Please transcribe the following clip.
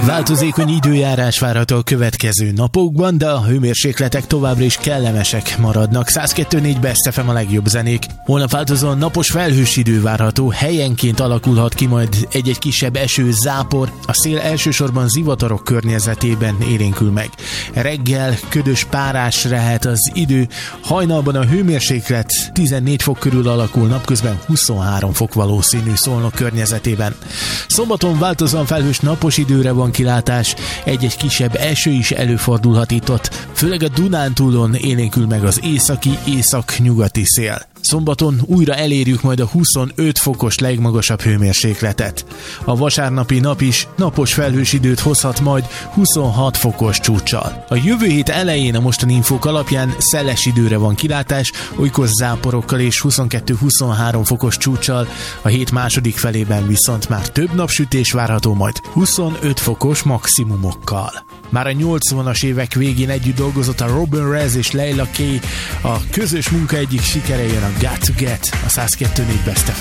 Változékony időjárás várható a következő napokban, de a hőmérsékletek továbbra is kellemesek maradnak. 102.4 Best FM a legjobb zenék. Holnap változóan napos felhős idő várható, helyenként alakulhat ki majd egy-egy kisebb eső, zápor. A szél elsősorban zivatarok környezetében élénkül meg. Reggel ködös párás lehet az idő, hajnalban a hőmérséklet 14 fok körül alakul, napközben 23 fok valószínű Szolnok környezetében. Szombaton változóan felhős napos időre van kilátás, egy-egy kisebb eső is előfordulhat itt-ott, főleg a Dunántúlon élénkül meg az északi-észak-nyugati szél. Szombaton újra elérjük majd a 25 fokos legmagasabb hőmérsékletet. A vasárnapi nap is napos felhős időt hozhat majd 26 fokos csúccsal. A jövő hét elején a mostani infók alapján szeles időre van kilátás, olykor záporokkal és 22-23 fokos csúccsal, a hét második felében viszont már több napsütés várható majd 25 fokos maximumokkal. Már a 80-as évek végén együtt dolgozott a Robin Rez és Leila K. A közös munka egyik sikere jön a Got to Get, a 102.4 Best FM.